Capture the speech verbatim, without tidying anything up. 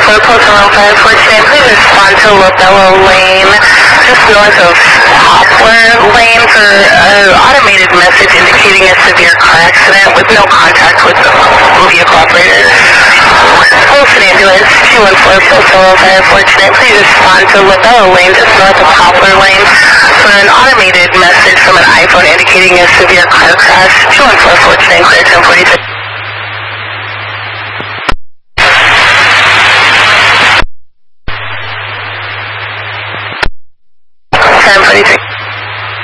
four, Post five four today. Please respond to Lobello Lane, just north of Poplar Lane, for an automated message indicating a severe car accident with no contact with the vehicle operator. Wilson Ambulance, two one four, Post five four today. Please respond to Lobello Lane, just north of Poplar Lane, for an automated message from an iPhone indicating a severe car crash. two one four four today, clear ten forty-six. ten forty-six.